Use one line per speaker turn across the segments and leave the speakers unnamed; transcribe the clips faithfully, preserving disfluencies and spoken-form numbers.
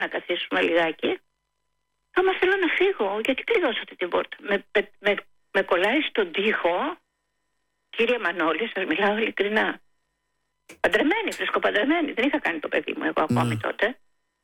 να καθίσουμε λιγάκι. Άμα θέλω να φύγω, γιατί κλειδώσατε την πόρτα. Με, με, με, με κολλάει στον τοίχο, κύριε Μανώλη, σας μιλάω ειλικρινά. Παντρεμένη, φρεσκοπαντρεμένη, δεν είχα κάνει το παιδί μου εγώ ακόμη mm. τότε.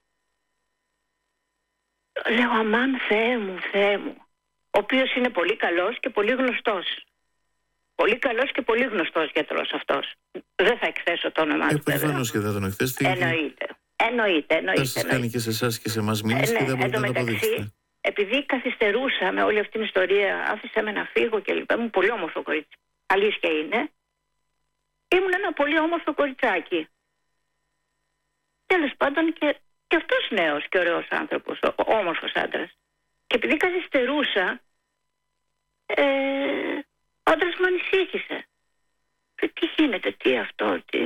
Λέω, αμάν, Θεέ μου, Θεέ μου, ο οποίος είναι πολύ καλός και πολύ γνωστός. Πολύ καλός και πολύ γνωστός γιατρός αυτός. Δεν θα εκθέσω το όνομά του.
Ε, προφανώς και θα τον εκθέσετε.
Εννοείται. Εννοείται, εννοείται.
Θα σας κάνει και σε εσάς και σε εμάς μήνες
ε, ναι,
και δεν μπορείτε να το αποδείξετε.
Επειδή καθυστερούσα με όλη αυτή την ιστορία, άφησα με να φύγω και λοιπά. Ήμουν πολύ όμορφο κορίτσι. Αλήθεια είναι. Ήμουν ένα πολύ όμορφο κοριτσάκι. Τέλος πάντων και, και αυτός νέος και ωραίος άνθρωπος, ο, ο όμορφος άντρας. Και επειδή καθυστερούσα, ε, ο άντρας μου ανησύχησε. Τι γίνεται, τι αυτό, τι...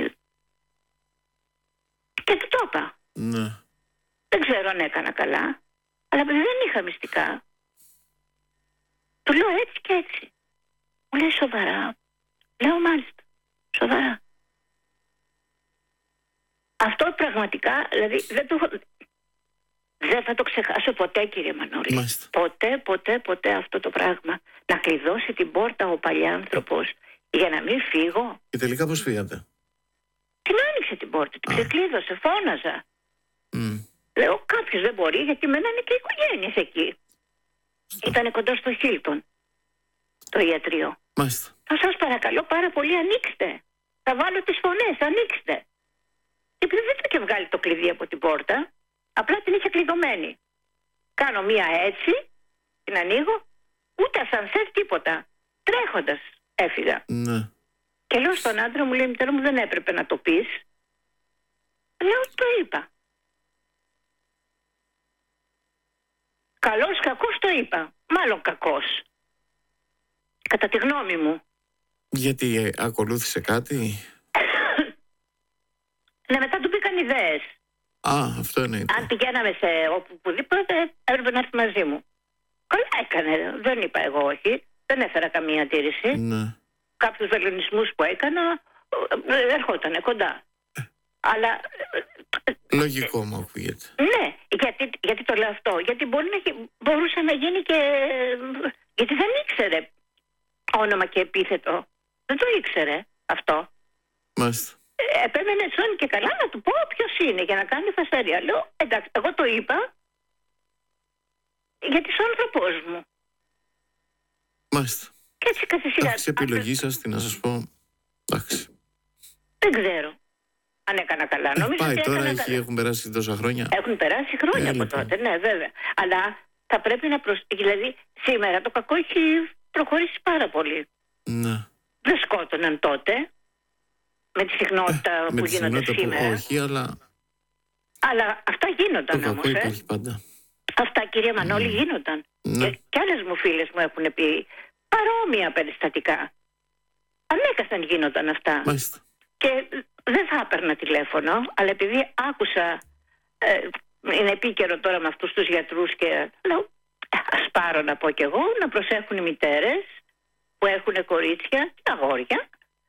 Και του το είπα.
Ναι.
Δεν ξέρω αν έκανα καλά, αλλά επειδή δεν είχα μυστικά, του λέω έτσι και έτσι. Μου λέει σοβαρά. Λέω μάλιστα, σοβαρά. Αυτό πραγματικά, δηλαδή δεν, το, δεν θα το ξεχάσω ποτέ, κύριε Μανώλη.
Μάλιστα.
Ποτέ, ποτέ, ποτέ αυτό το πράγμα. Να κλειδώσει την πόρτα ο παλιάνθρωπος για να μην φύγω.
Και τελικά πώς φύγατε?
Την άνοιξε την πόρτα, την ξεκλείδωσε, φώναζα.
Mm.
Λέω κάποιος δεν μπορεί, γιατί μένα είναι και οικογένειες εκεί. Στο... Ήτανε κοντά στο Χίλτον το ιατρείο.
Μάλιστα.
Θα σας παρακαλώ πάρα πολύ, ανοίξτε. Θα βάλω τις φωνές, ανοίξτε. Και επειδή δεν το είχε βγάλει το κλειδί από την πόρτα, απλά την είχε κλειδωμένη. Κάνω μία έτσι, την ανοίγω, ούτε ασανσέρ τίποτα. Τρέχοντας έφυγα.
Ναι.
Και λέω στον άντρα μου, λέει, μητέρα μου, δεν έπρεπε να το πεις. Λέω, το είπα. Καλός, κακός το είπα. Μάλλον κακός. Κατά τη γνώμη μου.
Γιατί ε, ακολούθησε κάτι?
Ναι, μετά του μπήκαν ιδέες.
Α, αυτό είναι.
Αν πηγαίναμε σε οπουδήποτε, έπρεπε να έρθει μαζί μου. Καλά έκανε. Δεν είπα εγώ όχι. Δεν έφερα καμία αντίρρηση.
Ναι.
Κάποιους βελονισμούς που έκανα, ερχότανε κοντά. Αλλά...
Λογικό μου ακούγεται.
Ναι, γιατί, γιατί το λέω αυτό. Γιατί μπορεί να, μπορούσε να γίνει και... Γιατί δεν ήξερε όνομα και επίθετο. Δεν το ήξερε αυτό.
Μάλιστα.
Ε, επέμενε σώνει και καλά να του πω ποιος είναι για να κάνει φασαρία. Λέω, εντάξει, εγώ το είπα γιατί είσαι ο άνθρωπός μου.
Μάλιστα.
Και έτσι καθυσυχάζει.
Εντάξει, επιλογή σας, τι να σας πω. Εντάξει.
Δεν ξέρω αν έκανα καλά.
Ε,
Νομίζω
πάει
ότι
τώρα,
έκανα
έχει,
καλά.
έχουν περάσει τόσα χρόνια.
Έχουν περάσει χρόνια
ε,
από
λοιπόν.
τότε, ναι, βέβαια. Αλλά θα πρέπει να προσ... Δηλαδή, σήμερα το κακό έχει προχωρήσει πάρα πολύ.
Ναι.
Δεν σκότωναν τότε με τη συχνότητα
ε,
που
με τη
γίνονται
συχνότητα
σήμερα.
Που, όχι, αλλά...
Αλλά αυτά γίνονταν
το
όμως.
κακό
ε.
υπάρχει πάντα.
Αυτά, κυρία Μανώλη, mm. γίνονταν.
Ναι.
Και, και άλλες μου φίλες μου έχουν πει παρόμοια περιστατικά. Ανέκαθεν γίνονταν αυτά.
Μάλιστα.
Και δεν θα έπαιρνα τηλέφωνο, αλλά επειδή άκουσα, ε, είναι επίκαιρο τώρα με αυτούς τους γιατρούς και λέω, ας πάρω να πω κι εγώ, να προσέχουν οι μητέρες που έχουν κορίτσια και αγόρια,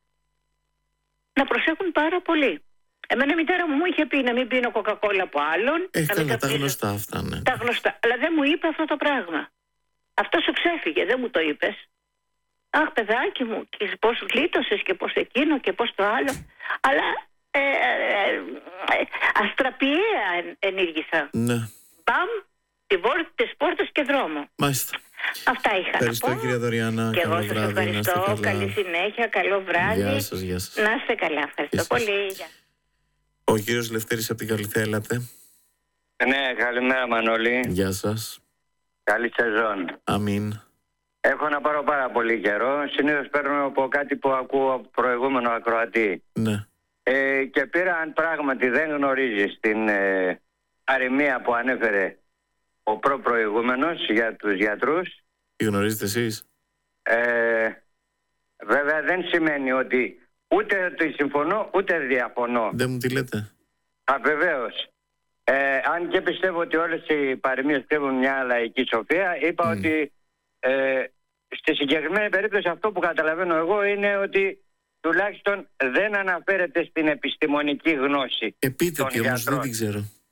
να προσέχουν πάρα πολύ. Εμένα η μητέρα μου μου είχε πει να μην πίνω κοκακόλα από άλλον.
Ε,
να
καλά, τα
πίσω...
γνωστά αυτά, ναι.
Τα γνωστά, αλλά δεν μου είπε αυτό το πράγμα. Αυτό σου ξέφυγε, δεν μου το είπες. Αχ, παιδάκι μου, και πώς γλίτωσες και πώς εκείνο και πώς το άλλο. Αλλά ε, ε, ε, αστραπιαία ενήργησα.
Ναι.
Μπαμ, τη βόρεια της πόρτας και δρόμο.
Μάλιστα.
Αυτά είχα
Ευχαριστώ,
να πω.
κυρία Δωριάννα.
Και
καλό
εγώ σας
βράδυ,
ευχαριστώ. Καλή συνέχεια, καλό βράδυ.
Γεια σας, γεια σας.
Να είστε καλά. Ευχαριστώ
Εσείς.
πολύ. Γεια.
Ο κύριος Λευτέρης από την Καλυθέα, έλατε.
Ναι, καλημέρα Μανώλη.
Γεια σας.
Καλή σεζόν.
Αμήν.
Έχω να πάρω πάρα πολύ καιρό. Συνήθως παίρνω από κάτι που ακούω από προηγούμενο ακροατή.
Ναι.
Ε, και πήρα, αν πράγματι δεν γνωρίζεις την ε, αριμία που ανέφερε ο προ-προηγούμενος για τους γιατρούς.
Τι γνωρίζετε εσείς?
Ε, βέβαια δεν σημαίνει ότι ούτε ότι συμφωνώ ούτε διαφωνώ.
Δεν μου τη λέτε.
Α, βεβαίως. Ε, αν και πιστεύω ότι όλες οι παροιμίες κρύβουν μια λαϊκή σοφία, είπα mm. ότι ε, στη συγκεκριμένη περίπτωση αυτό που καταλαβαίνω εγώ είναι ότι τουλάχιστον δεν αναφέρεται στην επιστημονική γνώση.
Επίτετη όμως, δεν την ξέρω.